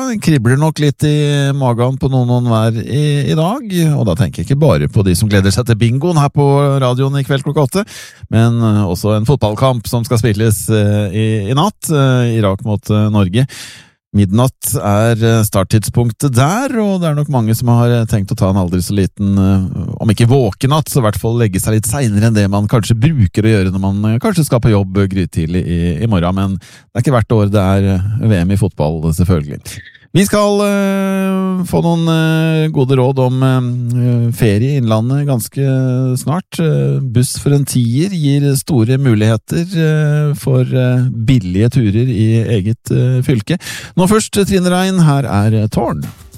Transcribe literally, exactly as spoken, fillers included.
kribler nok litt i magen på noen og hver i, i dag, og da tenker jeg ikke bare på de som gleder seg til bingoen her på radioen i kveld klokka åtte, men også en fotballkamp som skal spilles i, i natt, Irak mot Norge. Midnatt er starttidspunktet der, og det er nok mange som har tenkt å ta en aldri så liten, om ikke våkenatt, så i hvert fall legge seg litt senere enn det man kanskje bruker å gjøre når man kanskje skal på jobb grytidlig i, i morgen, men det er ikke hvert år det er V M i fotball, selvfølgelig. Vi skal uh, få noen uh, gode råd om uh, ferie i innlandet ganske snart. Uh, buss for en tier gir store muligheter uh, for uh, billige turer i eget uh, fylke. Nå først, Trine Rein, her er Tårn.